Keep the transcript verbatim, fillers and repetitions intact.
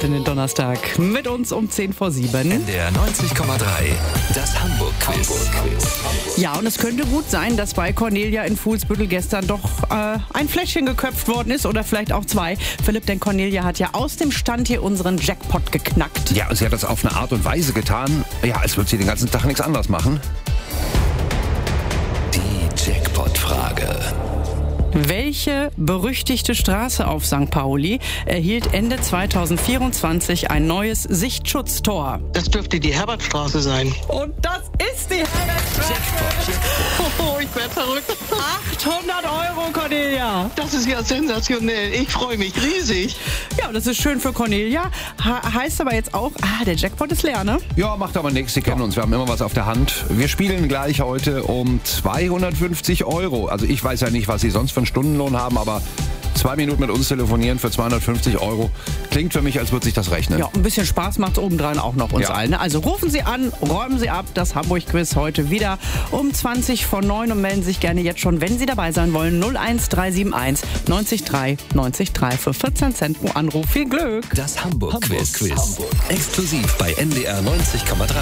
in den Donnerstag. Mit uns um zehn vor sieben. N D R neunzig Komma drei, das Hamburg-Quiz. Ja, und es könnte gut sein, dass bei Cornelia in Fuhlsbüttel gestern doch äh, ein Fläschchen geköpft worden ist oder vielleicht auch zwei. Philipp, denn Cornelia hat ja aus dem Stand hier unseren Jackpot geknackt. Ja, und sie hat das auf eine Art und Weise getan, ja, als würde sie den ganzen Tag nichts anderes machen. Die Jackpot-Frage. Welche berüchtigte Straße auf Sankt Pauli erhielt Ende zweitausendvierundzwanzig ein neues Sichtschutztor? Das dürfte die Herbertstraße sein. Und das ist die Herbertstraße. Oh, ich werde verrückt. achthundert Euro, Cornelia. Das ist ja sensationell. Ich freue mich riesig. Ja, das ist schön für Cornelia. Ha- heißt aber jetzt auch, ah, der Jackpot ist leer, ne? Ja, macht aber nichts, Sie kennen uns, wir haben immer was auf der Hand. Wir spielen gleich heute um zweihundertfünfzig Euro. Also ich weiß ja nicht, was Sie sonst für einen Stundenlohn haben, aber zwei Minuten mit uns telefonieren für zweihundertfünfzig Euro klingt für mich, als würde sich das rechnen. Ja, ein bisschen Spaß macht es obendrein auch noch uns Ja. allen. Ne? Also rufen Sie an, räumen Sie ab. Das Hamburg-Quiz heute wieder um zwanzig vor neun und melden sich gerne jetzt schon, wenn Sie dabei sein wollen. null eins drei sieben eins neunzig drei neunzig drei für vierzehn Cent pro Anruf. Viel Glück! Das Hamburg-Quiz. Hamburg-Quiz. Exklusiv bei N D R neunzig Komma drei.